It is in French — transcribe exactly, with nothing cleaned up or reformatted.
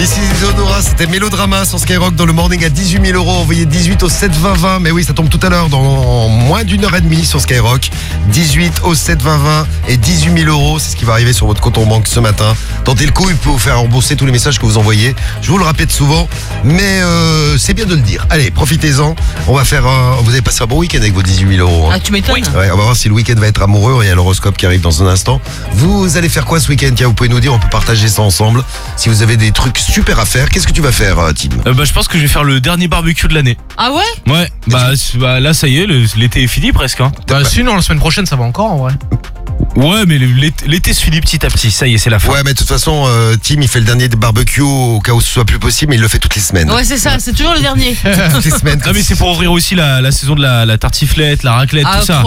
Ici Isadora, c'était Mélodrama sur Skyrock dans le morning à dix-huit mille euros. Envoyez dix-huit au sept vingt vingt. Mais oui, ça tombe tout à l'heure dans moins d'une heure et demie sur Skyrock. dix-huit au sept vingt vingt et dix-huit mille euros. C'est ce qui va arriver sur votre compte en banque ce matin. Tentez le coup, il peut vous faire rembourser tous les messages que vous envoyez. Je vous le répète souvent, mais euh, c'est bien de le dire. Allez, profitez-en. On va faire. Un... Vous avez passé un bon week-end avec vos dix-huit mille euros. Hein. Ah, tu m'étonnes. Ouais, on va voir si le week-end va être amoureux. Il y a l'horoscope qui arrive dans un instant. Vous allez faire quoi ce week-end? Tiens, vous pouvez nous dire, on peut partager ça ensemble. Si vous avez des trucs super à faire, qu'est-ce que tu vas faire, Tim? euh, Bah je pense que je vais faire le dernier barbecue de l'année. Ah ouais? Ouais, bah, bah là ça y est, le- l'été est fini presque hein. Bah sinon la semaine prochaine ça va encore en vrai. Ouais mais l'été, l'été se finit petit à petit, ça y est c'est la fin. Ouais, mais de toute façon, euh, Tim, il fait le dernier barbecue au cas où ce soit plus possible, mais il le fait toutes les semaines. Ouais, c'est ça, c'est toujours le dernier. Toutes les semaines. Non mais c'est pour ouvrir aussi la, la saison de la, la tartiflette, la raclette, Ah, tout ça.